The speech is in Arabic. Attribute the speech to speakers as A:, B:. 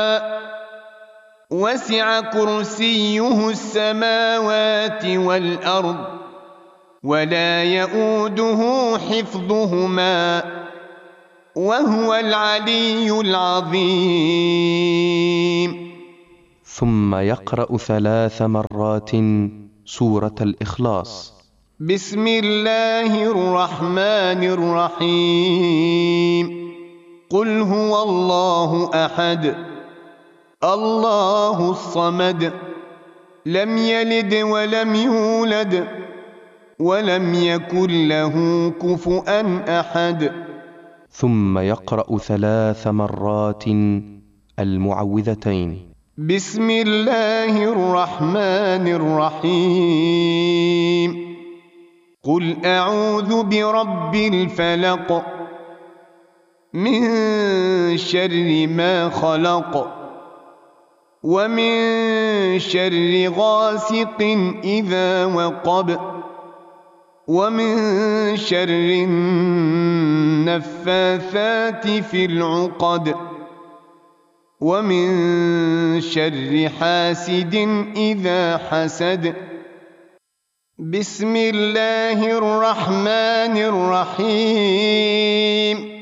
A: وسع كرسيه السماوات والأرض ولا يؤوده حفظهما وهو العلي العظيم.
B: ثم يقرأ 3 مرات سورة الإخلاص.
A: بسم الله الرحمن الرحيم. قل هو الله أحد الله الصمد لم يلد ولم يولد ولم يكن له كفؤا أحد.
B: ثم يقرأ 3 مرات المعوذتين.
A: بسم الله الرحمن الرحيم. قل أعوذ برب الفلق من شر ما خلق ومن شر غاسق إذا وقب ومن شر النفاثات في العقد ومن شر حاسد إذا حسد. بسم الله الرحمن الرحيم.